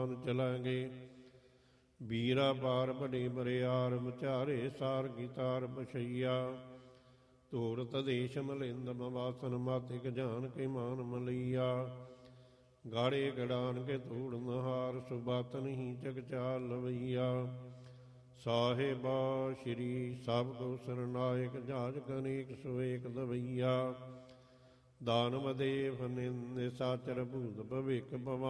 ਚਲਾਂਗੇ। ਵੀਰਾ ਪਾਰ ਬੜੇ ਬਰਿਆਰ ਮਚਾਰੇ ਸਾਰ ਗੀਤਾਰ ਬਸ਼ਈਆ। ਧੂੜ ਤਦੇਸ਼ ਮਲਿੰਦ ਮਵਾਸਨ ਮਾਤਿਕ ਜਾਨ ਕੇ ਮਾਨ ਮਲਈਆ। ਗਾੜੇ ਗੜਾਨ ਕੇ ਧੂੜ ਨਹਾਰ ਸੁਬਤ ਨਹੀਂ ਜਗ ਚਾਲ ਲਵਈਆ। ਸਾਹਿਬਾ ਸ਼੍ਰੀ ਸਭ ਕੋ ਸਰਨਾਇਕ ਜਾਜ ਕਨੇਕ ਸੁਵੇਕ ਦਵਈਆ। ਦਾਨਵ ਦੇਵ ਨਿੰਦ ਸਾਚਰ ਭੂਤ ਭਵਿਕ ਭਵਾ